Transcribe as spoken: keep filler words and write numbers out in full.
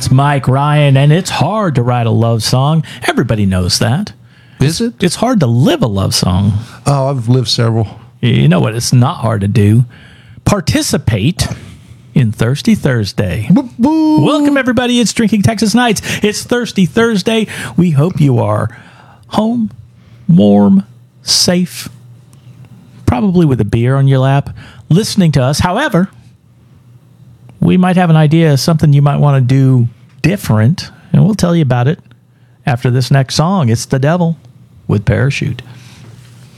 That's Mike Ryan, and it's hard to write a love song. Everybody knows that. Is it? It's hard to live a love song. Oh, I've lived several. You know what? It's not hard to do. Participate in Thirsty Thursday. Boo-boo. Welcome, everybody. It's Drinking Texas Nights. It's Thirsty Thursday. We hope you are home, warm, safe, probably with a beer on your lap, listening to us. However, we might have an idea of something you might want to do different, and we'll tell you about it after this next song. It's The Devil with Parachute.